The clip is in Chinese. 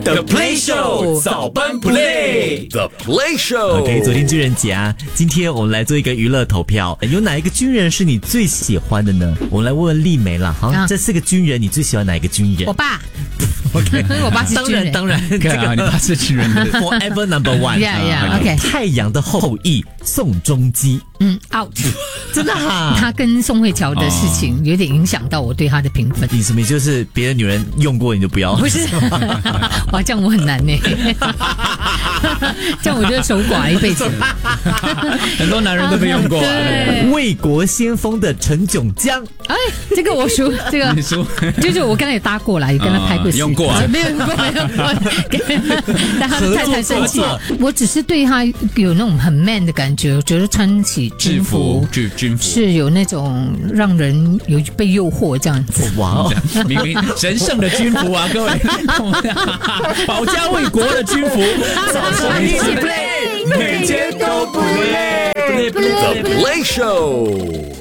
The Play Show 早班 Play The Play Show OK， 昨天军人节啊，今天我们来做一个娱乐投票，有哪一个军人是你最喜欢的呢？我们来问问丽梅啦，好，这4个军人你最喜欢哪一个军人？ 我爸。 OK， 我爸是军人， 当然，这个你爸是军人 ，Forever Number One。 OK， 太阳的后裔宋仲基 ，out， 真的哈， 他跟宋慧乔的事情有点影响到我对他的评分。 你什么就是别的女人用过你就不要？ 不是，哇，这样我很难呢，这样我就守寡一辈子。 很多男人都被用过。 为国先锋的陈炯江， 哎，这个我熟，这个你熟， 就是我跟他也搭过啦，也跟他拍过戏， 用过啊？ 没有用过，但他的太太生气。我只是对他有那种很 man 的感觉，我觉得穿起军服是有那种让人有被诱惑这样子。 哇， 明明神圣的军服啊，各位，保家卫国的军服，早上一起 play， 每天都不累。 The Play Show。